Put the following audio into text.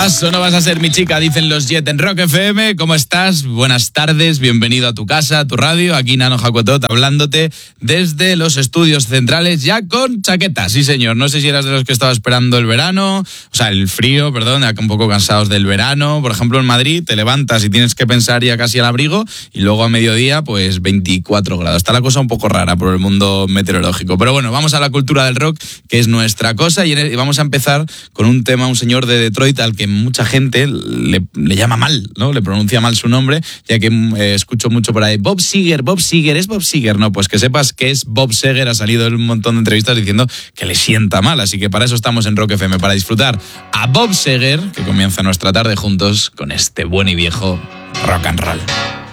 ¿Vas o no vas a ser mi chica? Dicen los Jet en Rock FM. ¿Cómo estás? Buenas tardes, bienvenido a tu casa, a tu radio. Aquí Nano Jacotot hablándote desde los estudios centrales, ya con chaqueta. Sí, señor. No sé si eras de los que estaba esperando el verano, o sea, el frío, perdón, ya un poco cansados del verano. Por ejemplo, en Madrid te levantas y tienes que pensar ya casi al abrigo, y luego a mediodía, pues 24 grados. Está la cosa un poco rara por el mundo meteorológico. Pero bueno, vamos a la cultura del rock, que es nuestra cosa, y vamos a empezar con un tema, un señor de Detroit al que mucha gente le llama mal, ¿no? Le pronuncia mal su nombre, ya que escucho mucho por ahí, Bob Seger, ¿es Bob Seger? No, pues que sepas que es Bob Seger. Ha salido en un montón de entrevistas diciendo que le sienta mal, así que para eso estamos en Rock FM, para disfrutar a Bob Seger, que comienza nuestra tarde juntos con este buen y viejo rock and roll.